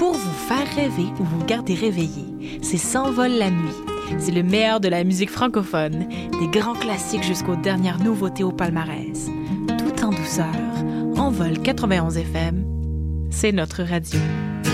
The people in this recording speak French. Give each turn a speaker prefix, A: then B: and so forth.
A: pour vous faire rêver ou vous garder réveillé. C'est S'envole la nuit. C'est le meilleur de la musique francophone, des grands classiques jusqu'aux dernières nouveautés au palmarès. Tout en douceur, Envol 91 FM, c'est notre radio.